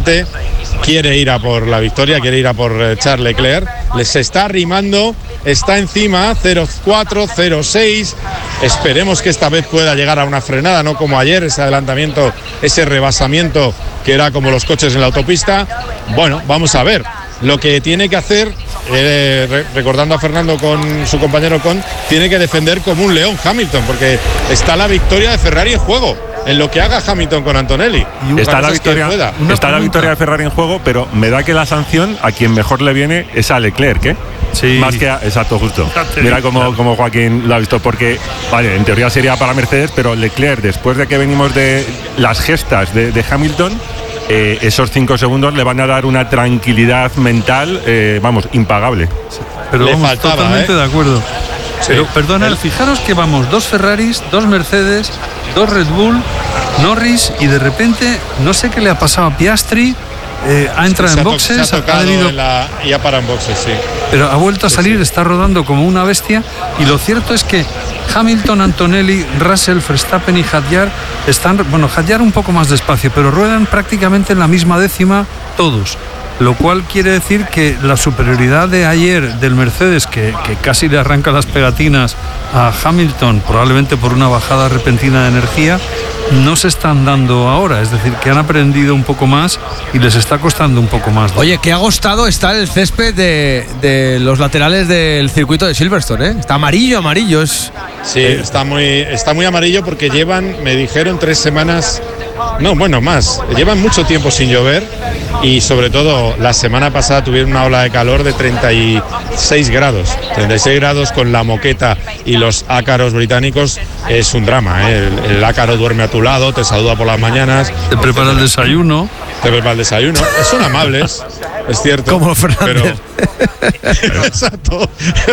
evidentemente quiere ir a por la victoria, quiere ir a por Charles Leclerc. Les está arrimando, está encima, 0-4, 0-6. Esperemos que esta vez pueda llegar a una frenada, no como ayer, ese adelantamiento, ese rebasamiento que era como los coches en la autopista. Bueno, vamos a ver. Lo que tiene que hacer, recordando a Fernando con su compañero Con, tiene que defender como un león Hamilton, porque está la victoria de Ferrari en juego, en lo que haga Hamilton con Antonelli. Está la victoria de Ferrari en juego, pero me da que la sanción a quien mejor le viene es a Leclerc, ¿eh? Sí. Más que exacto, justo. Mira cómo Joaquín lo ha visto, porque vale, en teoría sería para Mercedes, pero Leclerc, después de que venimos de las gestas de Hamilton, esos 5 segundos le van a dar una tranquilidad mental, impagable. Pero vamos, faltaba, totalmente de acuerdo. Sí. Pero perdona, fijaros que vamos 2 Ferraris, 2 Mercedes, 2 Red Bull, Norris, y de repente no sé qué le ha pasado a Piastri. Ha entrado en boxes, ha debido, y ha parado en boxes, sí. pero ha vuelto a salir, está rodando como una bestia. Y lo cierto es que Hamilton, Antonelli, Russell, Verstappen y Hadjar están, Hadjar un poco más despacio, pero ruedan prácticamente en la misma décima todos. Lo cual quiere decir que la superioridad de ayer del Mercedes, que casi le arranca las pegatinas a Hamilton, probablemente por una bajada repentina de energía, no se están dando ahora. Es decir, que han aprendido un poco más y les está costando un poco más. Oye, qué agostado está el césped de los laterales del circuito de Silverstone, ¿eh? Está amarillo. Sí, está muy amarillo porque me dijeron 3 semanas, más. Llevan mucho tiempo sin llover y sobre todo la semana pasada tuvieron una ola de calor de 36 grados. 36 grados con la moqueta y los ácaros británicos es un drama, ¿eh? El ácaro duerme a tu lado, te saluda por las mañanas. Te prepara el desayuno. Son amables, es cierto. Como Fernández. Exacto.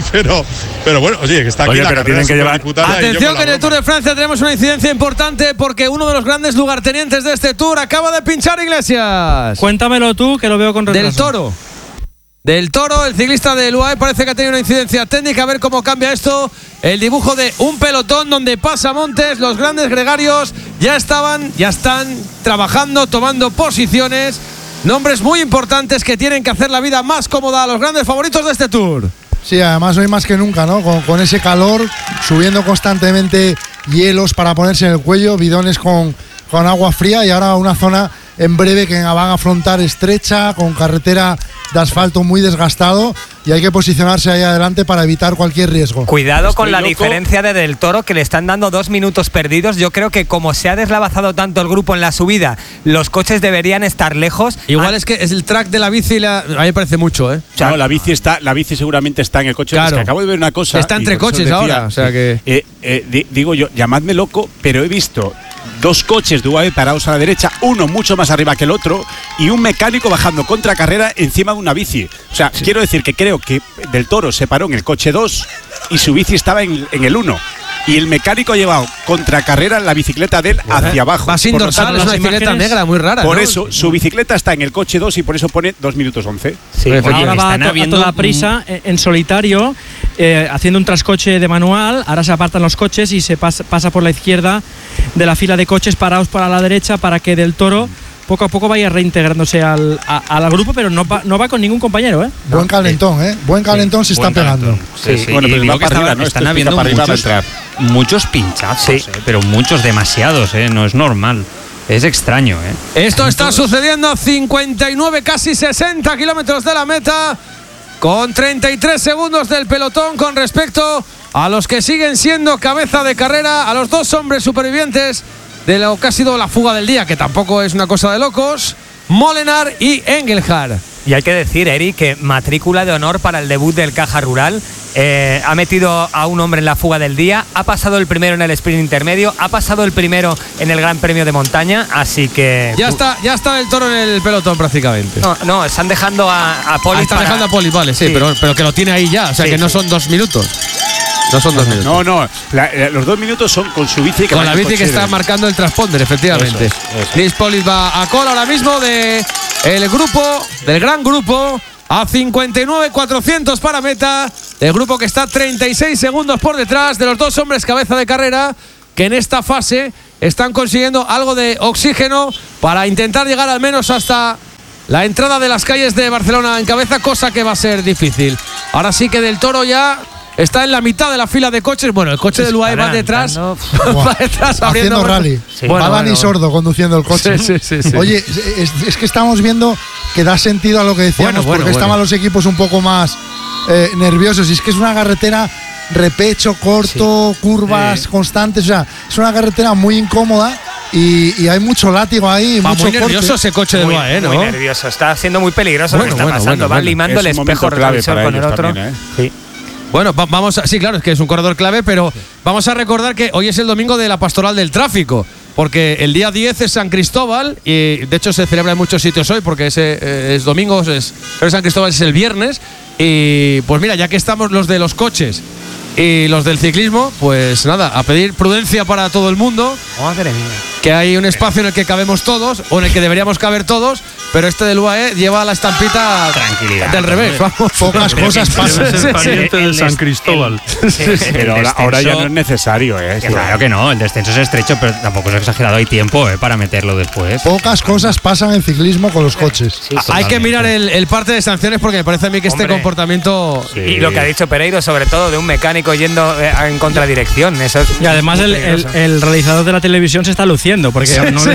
Pero bueno, oye, que está aquí. Oye, pero tienen que llevar. Atención, que en el Tour de Francia tenemos una incidencia importante porque uno de los grandes lugartenientes de este Tour acaba de pinchar, Iglesias. Cuéntamelo tú, que lo veo con retraso. Del Toro, el ciclista del UAE parece que ha tenido una incidencia técnica. A ver cómo cambia esto. El dibujo de un pelotón donde pasa Montes. Los grandes gregarios ya están trabajando, tomando posiciones. Nombres muy importantes que tienen que hacer la vida más cómoda a los grandes favoritos de este Tour. Sí, además hoy más que nunca, ¿no? Con ese calor, subiendo constantemente hielos para ponerse en el cuello, bidones con agua fría, y ahora una zona en breve que van a afrontar estrecha, con carretera de asfalto muy desgastado, y hay que posicionarse ahí adelante para evitar cualquier riesgo. Cuidado con la diferencia de Del Toro, que le están dando 2 minutos perdidos. Yo creo que como se ha deslavazado tanto el grupo en la subida, los coches deberían estar lejos. Igual es que es el track de la bici, a mí me parece mucho, ¿eh? No, la bici seguramente está en el coche. Claro. Es que acabo de ver una cosa. Está entre coches decía, ahora, o sea que… digo yo, llamadme loco, pero he visto 2 coches de UAE parados a la derecha, uno mucho más arriba que el otro, y un mecánico bajando contra carrera encima de una bici. O sea, quiero decir que creo que Del Toro se paró en el coche 2 y su bici estaba en el 1. Y el mecánico ha llevado contracarrera la bicicleta de él hacia abajo. Va sin dorsal, es una bicicleta negra muy rara. Por eso, su bicicleta está en el coche 2 y por eso pone 2 minutos 11. Sí, ahora va a toda prisa, en solitario, haciendo un trascoche de manual. Ahora se apartan los coches y se pasa por la izquierda de la fila de coches parados para la derecha, para que Del Toro poco a poco vaya reintegrándose al grupo, pero no va con ningún compañero, ¿eh? Buen calentón, ¿eh? Buen calentón se está pegando. Sí. Bueno, pero digo que están habiendo muchos pinchazos, pero muchos, demasiados, no es normal. Es extraño, Esto está sucediendo a 59, casi 60 kilómetros de la meta, con 33 segundos del pelotón con respecto a los que siguen siendo cabeza de carrera, a los 2 hombres supervivientes de lo que ha sido la fuga del día, que tampoco es una cosa de locos, Molenaar y Engelhard. Y hay que decir, Eric, que matrícula de honor para el debut del Caja Rural. Ha metido a un hombre en la fuga del día, ha pasado el primero en el sprint intermedio, ha pasado el primero en el Gran Premio de Montaña, así que… Ya está Del Toro en el pelotón prácticamente. No, están dejando a Poli. Están dejando a Poli, vale, sí. Pero que lo tiene ahí ya, o sea que no son 2 minutos. No son 2 minutos. No, los 2 minutos son con su bici. Con la bici que está marcando el transponder, efectivamente. Eso. Nils Polic va a cola ahora mismo del gran grupo, a 59.400 para meta. El grupo que está 36 segundos por detrás de los 2 hombres cabeza de carrera, que en esta fase están consiguiendo algo de oxígeno para intentar llegar al menos hasta la entrada de las calles de Barcelona en cabeza, cosa que va a ser difícil. Ahora sí que Del Toro ya está en la mitad de la fila de coches. Bueno, el coche del UAE va detrás. Va detrás haciendo rally. Sí. Va Dani Sordo conduciendo el coche. Sí. Oye, es que estamos viendo que da sentido a lo que decíamos, porque estaban los equipos un poco más nerviosos. Y es que es una carretera repecho, corto, curvas constantes. O sea, es una carretera muy incómoda. Y hay mucho látigo ahí. Va mucho muy nervioso ese coche del UAE, ¿no? Muy nervioso. Está siendo muy peligroso lo que está pasando. Van limando el espejo retrovisor con el otro. También, Sí. Bueno, sí, claro, es que es un corredor clave, pero vamos a recordar que hoy es el domingo de la Pastoral del Tráfico, porque el día 10 es San Cristóbal, y de hecho se celebra en muchos sitios hoy, porque es domingo, pero San Cristóbal es el viernes, y pues mira, ya que estamos los de los coches y los del ciclismo, pues nada, a pedir prudencia para todo el mundo. Madre mía. Que hay un espacio en el que cabemos todos, o en el que deberíamos caber todos, pero este del UAE lleva la estampita del revés. Vamos. Pocas cosas pasan. Es el pariente de San Cristóbal. Pero ahora ya no es necesario, Claro que no, el descenso es estrecho, pero tampoco es exagerado. Hay tiempo para meterlo después. Pocas cosas pasan en ciclismo con los coches. Sí, hay que mirar el parte de sanciones, porque me parece a mí que este comportamiento… Y lo que ha dicho Pereiro, sobre todo, de un mecánico yendo en contradirección. Eso es y además el realizador de la televisión se está luciendo, porque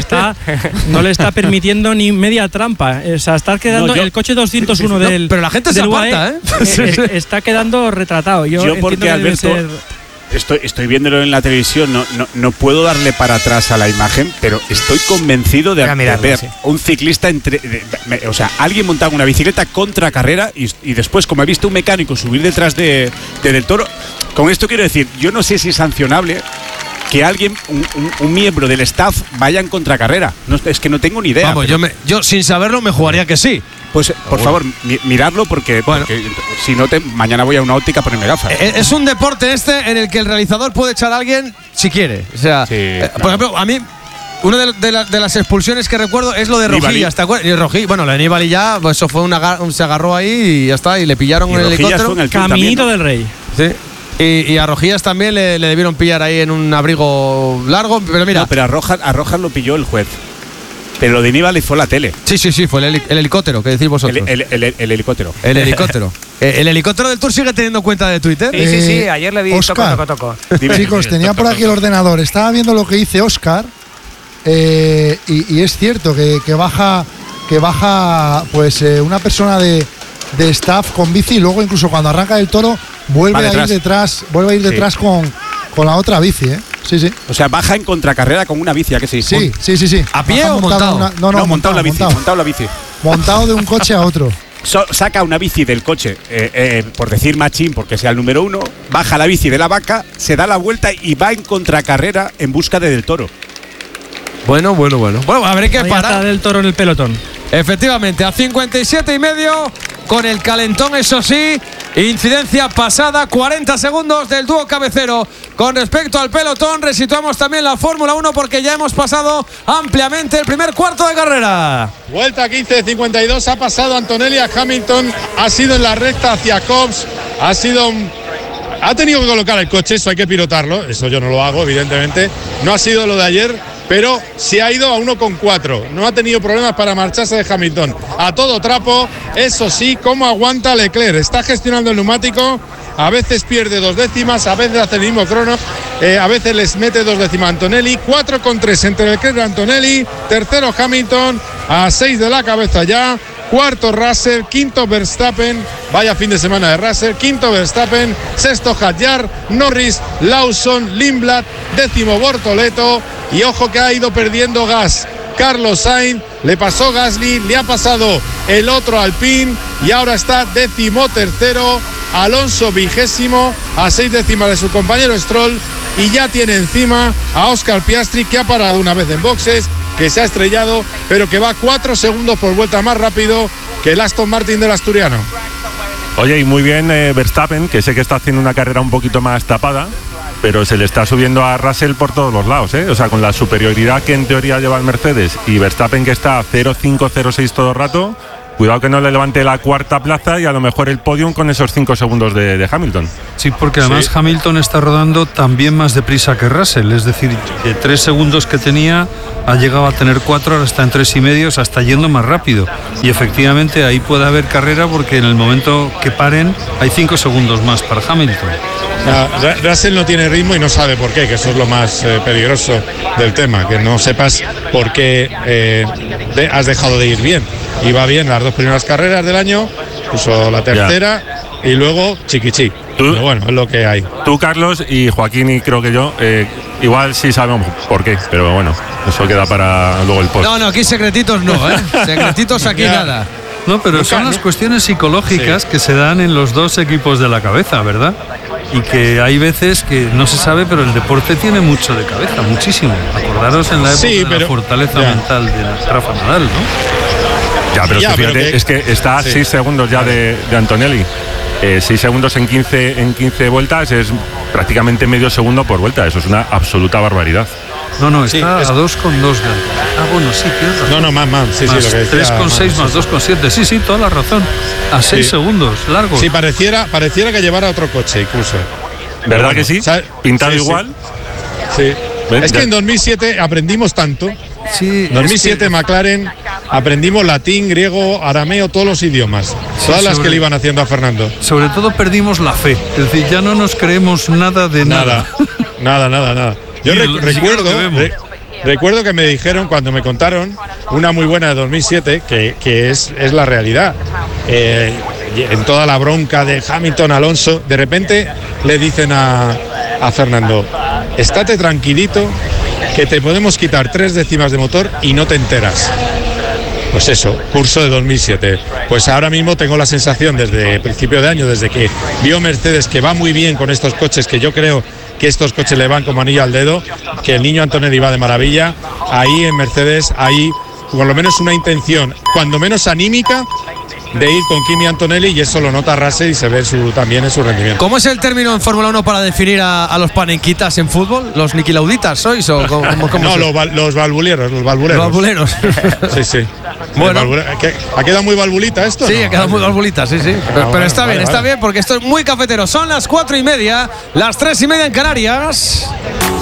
no le está permitiendo ni media trampa. O sea, está quedando el coche 201 del… Pero la gente se aparta, está quedando retratado. Yo porque, Alberto, estoy viéndolo en la televisión, no puedo darle para atrás a la imagen, pero estoy convencido de ver un ciclista o sea, alguien montando una bicicleta contra carrera y después, como he visto un mecánico subir detrás de Del Toro. Con esto quiero decir, yo no sé si es sancionable que alguien, un miembro del staff, vaya en contracarrera. No, es que no tengo ni idea. Vamos, yo sin saberlo me jugaría que sí. Pues por favor, miradlo porque si no, mañana voy a una óptica a ponerme gafas. Es un deporte en el que el realizador puede echar a alguien si quiere. O sea, por ejemplo, a mí una de las expulsiones que recuerdo es lo de Rojillas, ¿te acuerdas? Y Rojillas, bueno, la de Nibali ya, pues eso fue se agarró ahí y ya está, y le pillaron en el helicóptero. Caminito del Rey. Sí. Y a Rojillas también le debieron pillar ahí en un abrigo largo, pero mira. No, pero a Rojas lo pilló el juez. Pero lo de Nibali fue la tele. Sí, fue el helicóptero, que decís vosotros. El helicóptero. El helicóptero. ¿El helicóptero del Tour sigue teniendo cuenta de Twitter? Sí, ayer le vi. Oscar, toco. Chicos, tenía por aquí el ordenador. Estaba viendo lo que dice Oscar. Y es cierto que baja pues una persona de staff con bici, y luego incluso cuando arranca el Toro vuelve a ir detrás con la otra bici, Sí. O sea, baja en contracarrera con una bici, ¿a que sí? Sí. ¿A pie o montado? No, montado la bici. Montado de un coche a otro. Saca una bici del coche, por decir machín, porque sea el número 1, baja la bici de la vaca, se da la vuelta y va en contracarrera en busca de Del Toro. Bueno, habré que parar. Está Del Toro en el pelotón. Efectivamente, a 57,5 con el calentón, eso sí. Incidencia pasada, 40 segundos del dúo cabecero. Con respecto al pelotón, resituamos también la Fórmula 1 porque ya hemos pasado ampliamente el primer cuarto de carrera. Vuelta 15:52, ha pasado Antonelli a Hamilton, ha sido en la recta hacia Cobbs, ha tenido que colocar el coche, eso hay que pilotarlo, eso yo no lo hago, evidentemente. No ha sido lo de ayer, pero se ha ido a 1,4. No ha tenido problemas para marcharse de Hamilton. A todo trapo, eso sí, cómo aguanta Leclerc. Está gestionando el neumático, a veces pierde 2 décimas, a veces hace el mismo crono, a veces les mete 2 décimas Antonelli. 4,3 entre Leclerc y Antonelli. Tercero Hamilton, a 6 de la cabeza ya. Cuarto Russell, quinto Verstappen, vaya fin de semana de Russell, quinto Verstappen, sexto Hadjar, Norris, Lawson, Lindblad, décimo Bortoleto, y ojo que ha ido perdiendo gas Carlos Sainz, le pasó Gasly, le ha pasado el otro Alpine y ahora está 13º Alonso 20º, a 6 décimas de su compañero Stroll, y ya tiene encima a Oscar Piastri, que ha parado una vez en boxes, que se ha estrellado, pero que va 4 segundos por vuelta más rápido que el Aston Martin del asturiano. Oye, y muy bien Verstappen, que sé que está haciendo una carrera un poquito más tapada, pero se le está subiendo a Russell por todos los lados, O sea, con la superioridad que en teoría lleva el Mercedes y Verstappen, que está 0,5, 0,6 todo el rato, cuidado que no le levante la cuarta plaza y a lo mejor el podium con esos 5 segundos de Hamilton. Sí, porque además Hamilton está rodando también más deprisa que Russell, es decir, de 3 segundos que tenía ha llegado a tener 4, ahora está en 3,5, o sea, está yendo más rápido. Y efectivamente ahí puede haber carrera porque en el momento que paren hay 5 segundos más para Hamilton. Russell no tiene ritmo y no sabe por qué, que eso es lo más peligroso del tema, que no sepas por qué has dejado de ir bien. Iba bien las 2 primeras carreras del año, incluso la tercera, y luego chiquichí. Pero bueno, es lo que hay. Tú, Carlos, y Joaquín, y creo que yo, igual sí sabemos por qué, pero bueno, eso queda para luego el post. No, aquí secretitos no, secretitos aquí nada. No, pero son las cuestiones psicológicas que se dan en los dos equipos de la cabeza, ¿verdad? Y que hay veces que no se sabe, pero el deporte tiene mucho de cabeza, muchísimo. Acordaros en la época de la fortaleza mental de Rafa Nadal, ¿no? Ya, pero fíjate, es que está a 6 segundos ya de Antonelli. 6 segundos en 15 vueltas es prácticamente medio segundo por vuelta. Eso es una absoluta barbaridad. No, está a 2,2 de Antonelli. Bueno, sí, tienes razón. No, más. Sí, más lo que decía, 3,6 más 2,7. Sí, toda la razón. A 6 segundos, largos. Sí, pareciera que llevara otro coche incluso. ¿Verdad que sí? ¿Pintado igual? Sí. Es que en 2007 aprendimos tanto. Sí, en 2007 McLaren aprendimos latín, griego, arameo, todos los idiomas. Todas las que le iban haciendo a Fernando. Sobre todo perdimos la fe. Es decir, ya no nos creemos nada de nada. Nada. Yo recuerdo que me dijeron cuando me contaron una muy buena de 2007, que es la realidad. En toda la bronca de Hamilton, Alonso, de repente le dicen a Fernando, estate tranquilito, que te podemos quitar 3 décimas de motor y no te enteras. Pues eso, curso de 2007. Pues ahora mismo tengo la sensación desde principio de año, desde que vio Mercedes que va muy bien con estos coches, que yo creo que estos coches le van como anillo al dedo, que el niño Antonelli va de maravilla. Ahí en Mercedes hay por lo menos una intención, cuando menos anímica, de ir con Kimi Antonelli, y eso lo nota Russell y se ve también en su rendimiento. ¿Cómo es el término en Fórmula 1 para definir a los panenquitas en fútbol? ¿Los niquilauditas sois? ¿O cómo no, los valvuleros. Los valvuleros. Sí. Bueno, ¿ha quedado muy valvulita esto? Sí, ha quedado muy valvulita, sí. Pero está bien, está bien, porque esto es muy cafetero. Son las 4:30, las 3:30 en Canarias.